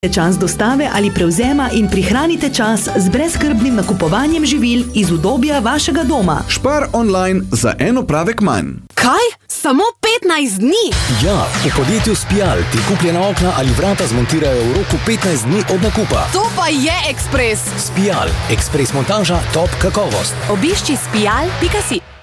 čas dostave ali prevzema in prihranite čas z brezskrbnim nakupovanjem živil iz udobja vašega doma. Špar online za en opravek manj. Kaj? Samo 15 dni? Ja, v podjetju Spial ti kupljena okna ali vrata zmontirajo v roku 15 dni od nakupa. To pa je ekspres! Spial, ekspres montaža, top kakovost. Obišči spial.si.